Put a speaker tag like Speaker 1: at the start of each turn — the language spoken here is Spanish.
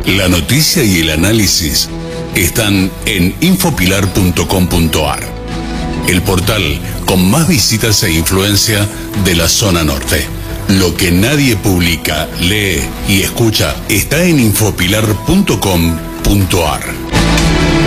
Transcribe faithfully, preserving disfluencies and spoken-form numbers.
Speaker 1: La noticia y el análisis están en infopilar punto com punto ar, el portal con más visitas e influencia de la zona norte. Lo que nadie publica, lee y escucha está en infopilar punto com punto ar.